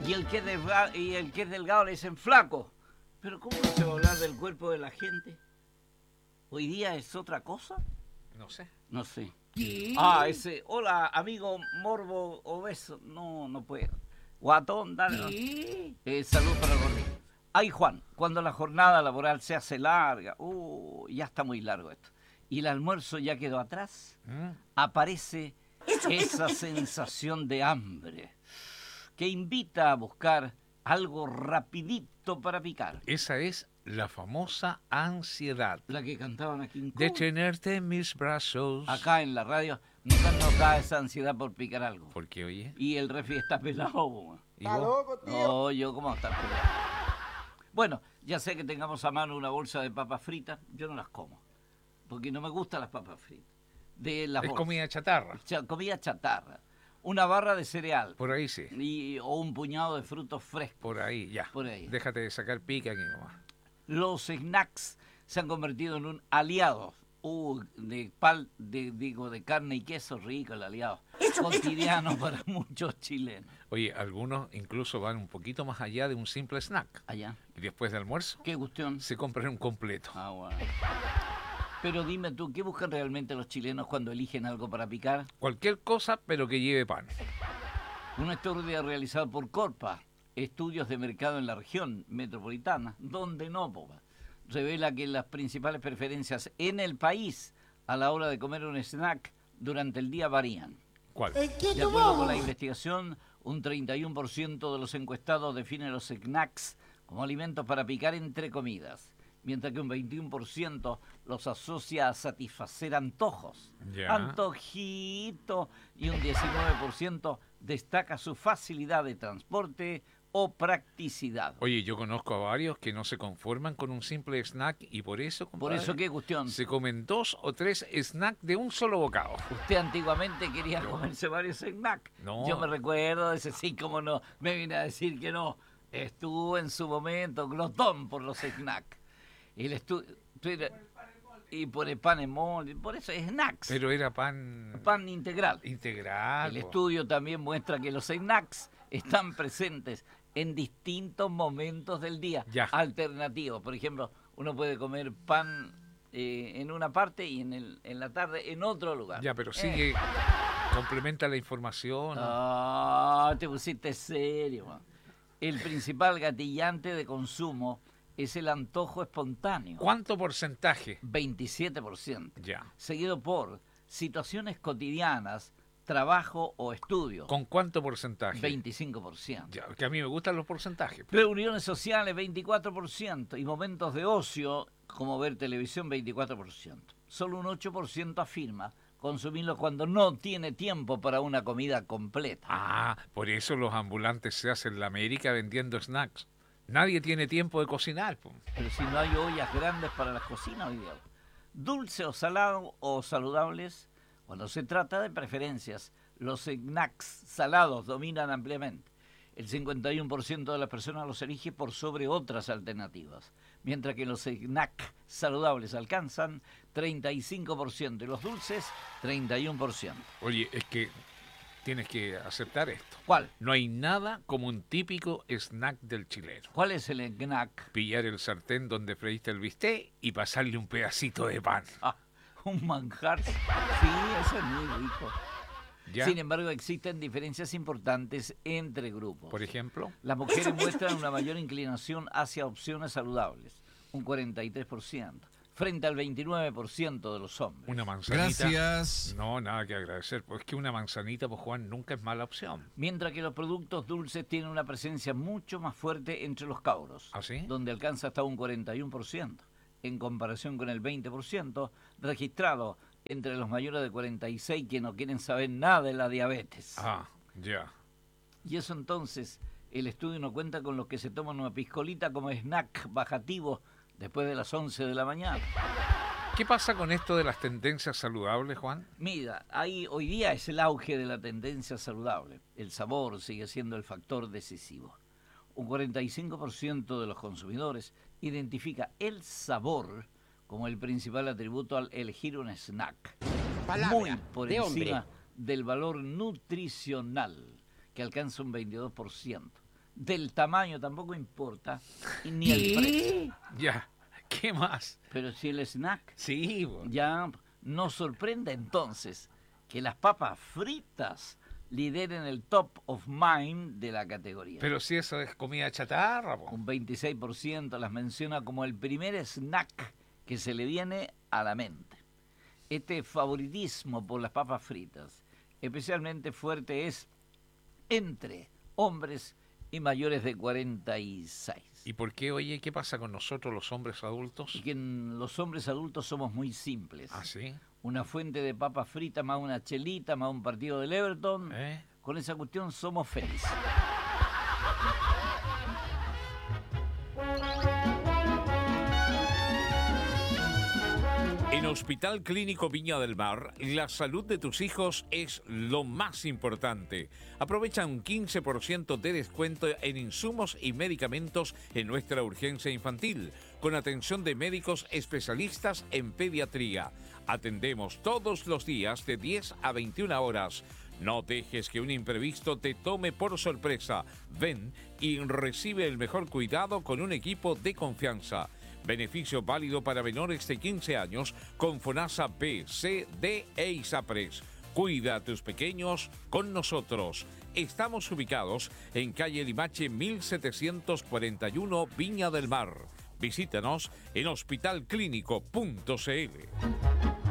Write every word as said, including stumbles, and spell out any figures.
Y el que es delgado, y el que es delgado le dicen flaco. Pero ¿cómo no se va a hablar del cuerpo de la gente? ¿Hoy día es otra cosa? No sé. No sé. ¿Qué? Ah, ese, hola, amigo morbo obeso. No, no puedo. Guatón, dale. Eh, salud para el gordito. Ay, Juan, cuando la jornada laboral se hace larga, uh, ya está muy largo esto, y el almuerzo ya quedó atrás, ¿Mm? aparece eso, esa eso, sensación eso. de hambre que invita a buscar algo rapidito para picar. Esa es la famosa ansiedad. La que cantaban aquí en De tenerte en mis brazos. Acá en la radio nunca nos da esa ansiedad por picar algo. ¿Por qué, oye? Y el refri está pelado. ¿Y vos? Loco, tío. No, yo cómo está pelado. Bueno, ya sé que tengamos a mano una bolsa de papas fritas, yo no las como, porque no me gustan las papas fritas. De las es bolsas. comida chatarra. Ch- comida chatarra. Una barra de cereal. Por ahí sí. Y, o un puñado de frutos frescos. Por ahí, ya. Por ahí. Déjate de sacar pica aquí nomás. Los snacks se han convertido en un aliado. Uh, de pal, de, digo, de carne y queso rico el aliado. Eso, cotidiano eso. Para muchos chilenos. Oye, algunos incluso van un poquito más allá de un simple snack. Allá. Y después de almuerzo. ¿Qué cuestión? Se compran un completo. Ah, bueno. Pero dime tú, ¿qué buscan realmente los chilenos cuando eligen algo para picar? Cualquier cosa, pero que lleve pan. Un estudio realizado por Corpa, Estudios de Mercado en la Región Metropolitana, donde no, popa, revela que las principales preferencias en el país a la hora de comer un snack durante el día varían. ¿Cuál? De acuerdo con la investigación, un treinta y uno por ciento de los encuestados definen los snacks como alimentos para picar entre comidas, mientras que un veintiuno por ciento los asocia a satisfacer antojos. Ya. Antojito. Y un diecinueve por ciento destaca su facilidad de transporte o practicidad. Oye, yo conozco a varios que no se conforman con un simple snack y por eso, compadre, ¿Por eso qué cuestión? se comen dos o tres snacks de un solo bocado. Usted antiguamente quería no. comerse varios snacks. No. Yo me recuerdo de ese sí, como no, me vine a decir que no. Estuvo en su momento glotón por los snacks. Y el estudio... Y por el pan en molde, por eso es snacks. Pero era pan... Pan integral. Integral. El estudio también muestra que los snacks están presentes en distintos momentos del día, ya. alternativos. Por ejemplo, uno puede comer pan eh, en una parte y en, el, en la tarde en otro lugar. Ya, pero sigue, eh. complementa la información. Ah, ¿no? Te pusiste serio, man. El principal gatillante de consumo es el antojo espontáneo. ¿Cuánto porcentaje? veintisiete por ciento. Ya. Seguido por situaciones cotidianas, trabajo o estudio. ¿Con cuánto porcentaje? veinticinco por ciento. Ya, que a mí me gustan los porcentajes. Reuniones sociales, veinticuatro por ciento. Y momentos de ocio, como ver televisión, veinticuatro por ciento. Solo un ocho por ciento afirma consumirlo cuando no tiene tiempo para una comida completa. Ah, por eso los ambulantes se hacen la América vendiendo snacks. Nadie tiene tiempo de cocinar. Po. Pero si no hay ollas grandes para las cocinas hoy día. Dulce o salado o saludables, cuando se trata de preferencias, los snacks salados dominan ampliamente. El cincuenta y uno por ciento de las personas los elige por sobre otras alternativas, mientras que los snacks saludables alcanzan treinta y cinco por ciento y los dulces treinta y uno por ciento. Oye, es que tienes que aceptar esto. ¿Cuál? No hay nada como un típico snack del chileno. ¿Cuál es el snack? Pillar el sartén donde freíste el bistec y pasarle un pedacito de pan. Ah, un manjar. Sí, eso es muy rico. ¿Ya? Sin embargo, existen diferencias importantes entre grupos. Por ejemplo, las mujeres muestran una mayor inclinación hacia opciones saludables, un cuarenta y tres por ciento, frente al veintinueve por ciento de los hombres. Una manzanita. Gracias. No, nada que agradecer. Pues es que una manzanita, pues Juan, nunca es mala opción. Mientras que los productos dulces tienen una presencia mucho más fuerte entre los cabros, ¿Ah, sí? donde alcanza hasta un cuarenta y uno por ciento, en comparación con el veinte por ciento registrado entre los mayores de cuarenta y seis que no quieren saber nada de la diabetes. Ah, ya. Y eso entonces, el estudio no cuenta con los que se toman una piscolita como snack bajativo después de las once de la mañana. ¿Qué pasa con esto de las tendencias saludables, Juan? Mira, ahí hoy día es el auge de la tendencia saludable. El sabor sigue siendo el factor decisivo. Un cuarenta y cinco por ciento de los consumidores identifica el sabor como el principal atributo al elegir un snack. Palabra muy por de encima hombre. del valor nutricional, que alcanza un veintidós por ciento. del tamaño tampoco importa, y ni el precio. Ya, ¿qué más? Pero si el snack Sí, bo. ya nos sorprende entonces que las papas fritas lideren el top of mind de la categoría. Pero si eso es comida chatarra, bo. Un veintiséis por ciento las menciona como el primer snack que se le viene a la mente. Este favoritismo por las papas fritas especialmente fuerte es entre hombres y mayores de cuarenta y seis. ¿Y por qué, oye, qué pasa con nosotros los hombres adultos? Y que en los hombres adultos somos muy simples. ¿Ah, sí? Una fuente de papas fritas más una chelita más un partido del Everton. ¿Eh? Con esa cuestión somos felices. En Hospital Clínico Viña del Mar, la salud de tus hijos es lo más importante. Aprovecha un quince por ciento de descuento en insumos y medicamentos en nuestra urgencia infantil, con atención de médicos especialistas en pediatría. Atendemos todos los días de diez a veintiuna horas. No dejes que un imprevisto te tome por sorpresa. Ven y recibe el mejor cuidado con un equipo de confianza. Beneficio válido para menores de quince años con FONASA B, C, D e ISAPRES. Cuida a tus pequeños con nosotros. Estamos ubicados en calle Limache mil setecientos cuarenta y uno, Viña del Mar. Visítanos en hospital clínico punto c l.